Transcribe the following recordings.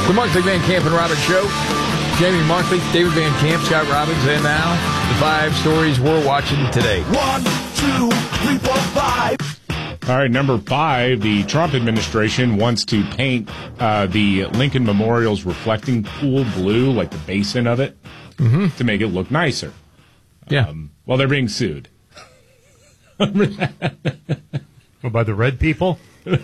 The Markley, Van Camp, and Robbins Show. Jamie Markley, David Van Camp, Scott Robbins, and now the 5 stories we're watching today. 1, 2, 3, 4, 5. All right, number 5, the Trump administration wants to paint the Lincoln Memorial's reflecting pool blue, like the basin of it, to make it look nicer. Yeah. Well, they're being sued. Well, by the red people?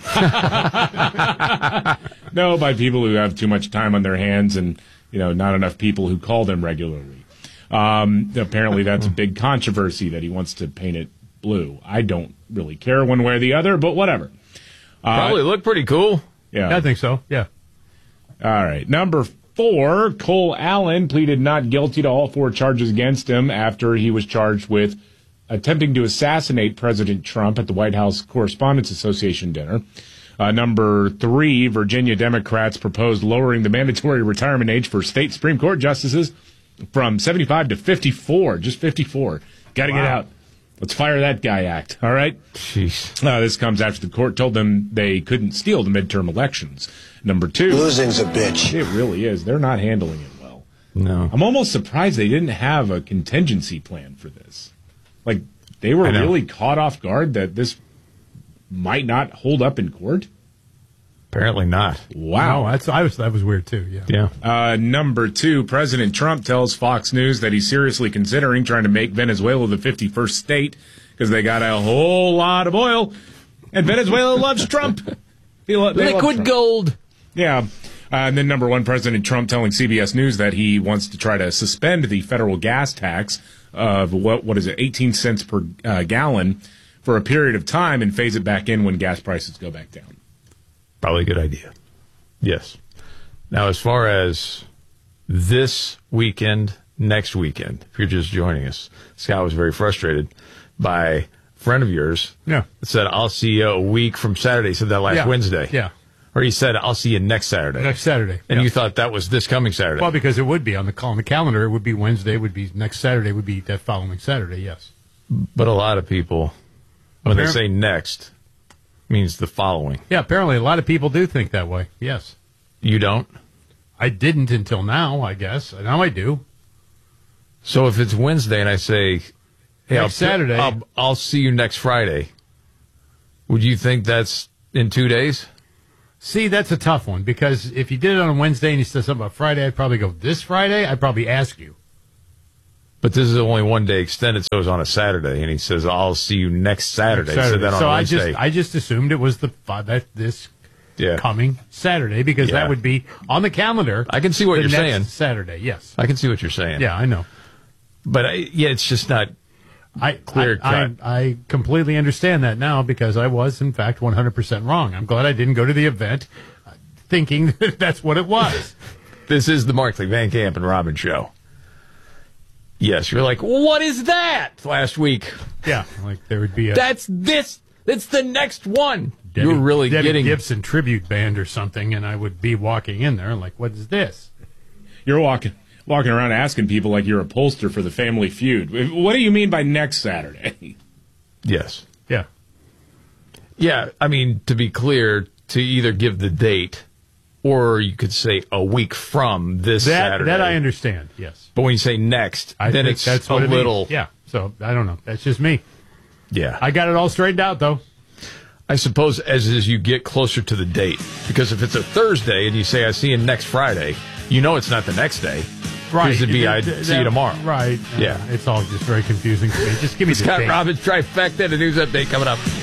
No, by people who have too much time on their hands and, not enough people who call them regularly. Apparently that's a big controversy that he wants to paint it blue. I don't really care one way or the other, but whatever. Probably look pretty cool. Yeah. I think so, yeah. All right. Number 4, Cole Allen pleaded not guilty to all 4 charges against him after he was charged with attempting to assassinate President Trump at the White House Correspondents Association dinner. Number 3, Virginia Democrats proposed lowering the mandatory retirement age for state Supreme Court justices from 75 to 54. Just 54. Got to get out. Let's fire that guy act. All right? Jeez. This comes after the court told them they couldn't steal the midterm elections. Number 2. Losing's a bitch. It really is. They're not handling it well. No. I'm almost surprised they didn't have a contingency plan for this. Like, they were really caught off guard that this might not hold up in court? Apparently not. Wow. No, that was weird, too, yeah. Yeah. Number 2, President Trump tells Fox News that he's seriously considering trying to make Venezuela the 51st state because they got a whole lot of oil, and Venezuela loves Trump. They love Liquid Trump. gold. Yeah. And then number 1, President Trump telling CBS News that he wants to try to suspend the federal gas tax of, what is it, 18 cents per gallon for a period of time and phase it back in when gas prices go back down. Probably a good idea. Yes. Now, as far as this weekend, next weekend, if you're just joining us, Scott was very frustrated by a friend of yours Yeah. that said, I'll see you a week from Saturday. He said that last Wednesday. Yeah. Or he said, I'll see you next Saturday. Next Saturday. And yeah. you thought that was this coming Saturday. Well, because it would be on the calendar. It would be Wednesday, would be next Saturday, would be that following Saturday, yes. But a lot of people, when they say next, means the following. Yeah, apparently a lot of people do think that way, yes. You don't? I didn't until now, I guess. Now I do. So if it's Wednesday and I say, hey, Next Saturday. I'll see you next Friday, would you think that's in 2 days? See, that's a tough one, because if you did it on a Wednesday and you said something about Friday, I'd probably go, this Friday? I'd probably ask you. But this is only 1 day extended, so it's on a Saturday, and he says, I'll see you next Saturday. Saturday. So that on So Wednesday. I just assumed it was this coming Saturday, because that would be on the calendar. I can see what the you're next saying. Saturday, yes. I can see what you're saying. Yeah, I know. But, it's just not clear cut. I completely understand that now, because I was, in fact, 100% wrong. I'm glad I didn't go to the event thinking that that's what it was. This is the Markley, Van Camp, and Robbins Show. Yes, you're like, what is that? Last week. Yeah, like there would be a... That's the next one. Debbie, You're really Debbie getting... Gibson tribute band or something, and I would be walking in there like, what is this? You're walking around asking people like you're a pollster for the Family Feud. What do you mean by next Saturday? Yes. Yeah. Yeah, I mean, to be clear, to either give the date, or you could say a week from this Saturday. That I understand, yes. But when you say next, I then think it's that's a what it little... means. Yeah, so I don't know. That's just me. Yeah. I got it all straightened out, though. I suppose as you get closer to the date. Because if it's a Thursday and you say, I see you next Friday, you know it's not the next day. Right. Because it'd be, I see you tomorrow. Right. Yeah. It's all just very confusing to me. Just give me the Scott date. Robbins, trifecta, the news update coming up.